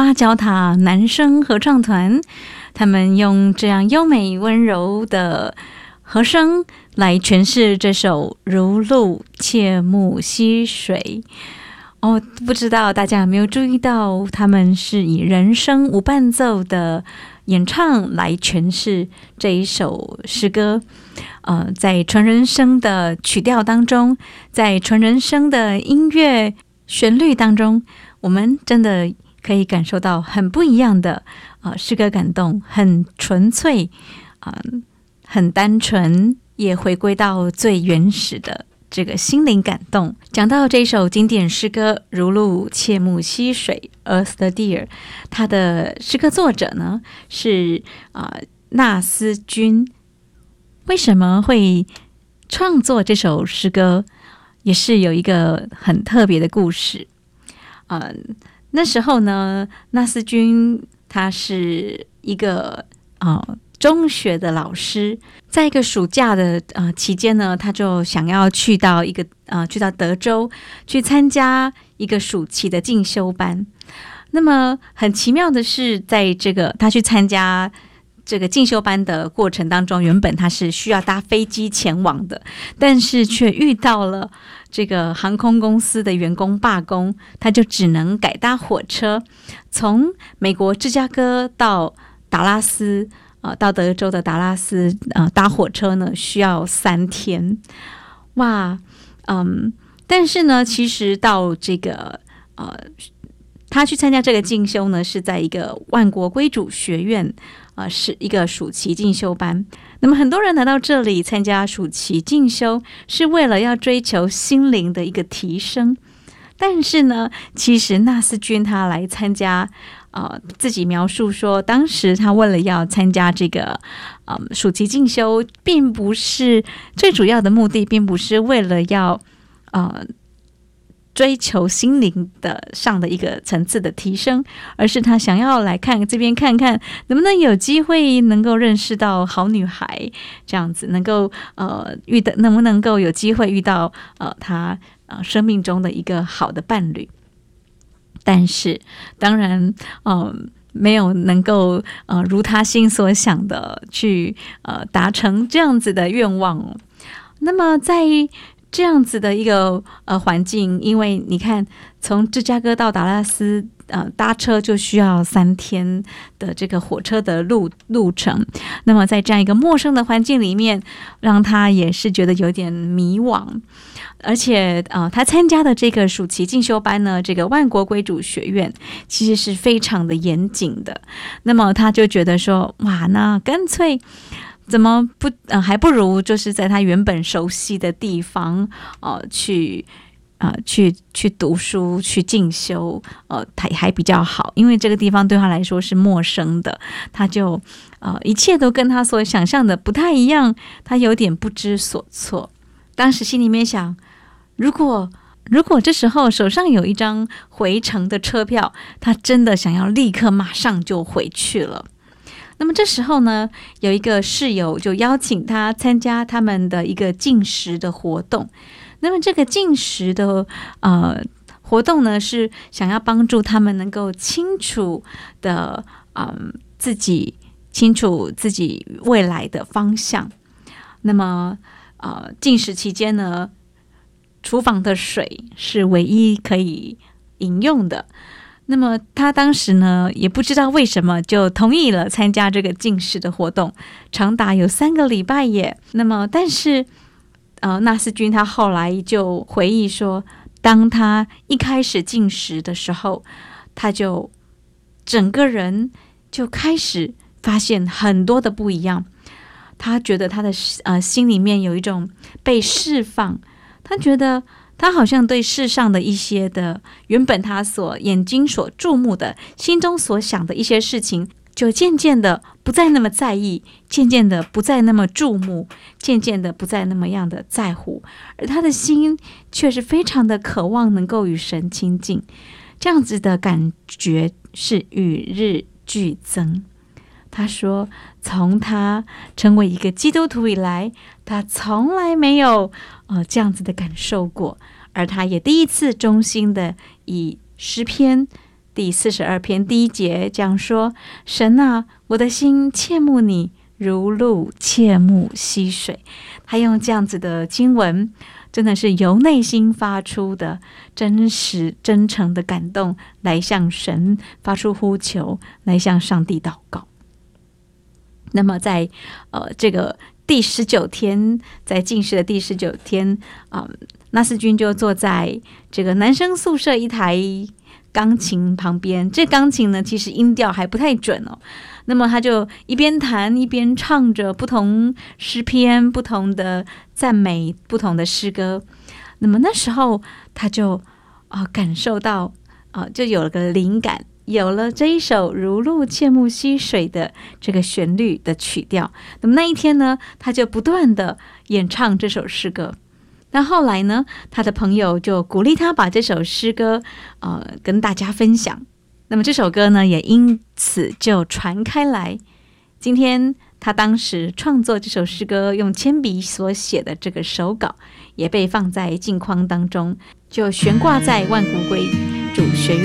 芭蕉塔男声合唱团，他们用这样优美温柔的和声来诠释这首如露切木溪水。不知道大家有没有注意到，他们是以人声无伴奏的演唱来诠释这一首诗歌。在纯人声的曲调当中，在纯人声的音乐旋律当中，我们真的可以感受到很不一样的诗歌感动，很纯粹，很单纯，也回归到最原始的这个心灵感动。讲到这首经典诗歌《如露切木溪水》Earth the Deer， 它的诗歌作者呢是纳斯君。为什么会创作这首诗歌，也是有一个很特别的故事。那时候呢，纳斯君他是一个中学的老师，在一个暑假的期间呢，他就想要去到德州去参加一个暑期的进修班。那么很奇妙的是，在他去参加这个进修班的过程当中，原本他是需要搭飞机前往的，但是却遇到了这个航空公司的员工罢工，他就只能改搭火车，从美国芝加哥到达拉斯，到德州的达拉斯，搭火车呢需要3天。哇，但是呢，其实到这个他去参加这个进修呢，是在一个万国归主学院，是一个暑期进修班。那么很多人来到这里参加暑期进修，是为了要追求心灵的一个提升。但是呢，其实纳斯君他来参加，自己描述说，当时他为了要参加这个暑期进修，并不是最主要的目的，并不是为了要追求心灵上的一个层次的提升，而是他想要来这边看看能不能有机会能够认识到好女孩，这样子能够能不能够有机会遇到他生命中的一个好的伴侣。但是当然没有能够如他心所想的去达成这样子的愿望。那么在这样子的一个环境，因为你看从芝加哥到达拉斯搭车就需要3天的这个火车的路程，那么在这样一个陌生的环境里面，让他也是觉得有点迷惘。而且他参加的这个暑期进修班呢，这个万国归主学院其实是非常的严谨的。那么他就觉得说，哇，那干脆怎么还不如就是在他原本熟悉的地方去读书去进修还比较好，因为这个地方对他来说是陌生的，他就一切都跟他所想象的不太一样，他有点不知所措。当时心里面想，如果这时候手上有一张回程的车票，他真的想要立刻马上就回去了。那么这时候呢，有一个室友就邀请他参加他们的一个禁食的活动。那么这个禁食的活动呢，是想要帮助他们能够清楚自己未来的方向。那么禁食期间呢，厨房的水是唯一可以饮用的。那么他当时呢也不知道为什么就同意了参加这个禁食的活动，长达有3个礼拜耶。那么但是纳斯君他后来就回忆说，当他一开始禁食的时候，他就整个人就开始发现很多的不一样。他觉得他的心里面有一种被释放，他觉得他好像对世上的一些的原本他眼睛所注目的，心中所想的一些事情，就渐渐的不再那么在意，渐渐的不再那么注目，渐渐的不再那么样的在乎，而他的心却是非常的渴望能够与神亲近。这样子的感觉是与日俱增。他说从他成为一个基督徒以来，他从来没有这样子的感受过，而他也第一次衷心的以诗篇第42篇第1节讲说：神啊，我的心切慕你，如鹿切慕溪水。他用这样子的经文，真的是由内心发出的真实真诚的感动，来向神发出呼求，来向上帝祷告。那么在这个第19天，在禁食的第19天纳斯君就坐在这个男生宿舍一台钢琴旁边，这钢琴呢其实音调还不太准哦。那么他就一边弹一边唱着不同诗篇、不同的赞美、不同的诗歌。那么那时候他就感受到就有了个灵感，有了这一首如鹿切慕溪水的这个旋律的曲调。那么那一天呢，他就不断的演唱这首诗歌。那后来呢，他的朋友就鼓励他把这首诗歌跟大家分享。那么这首歌呢，也因此就传开来。今天他当时创作这首诗歌用铅笔所写的这个手稿，也被放在镜框当中，就悬挂在万古归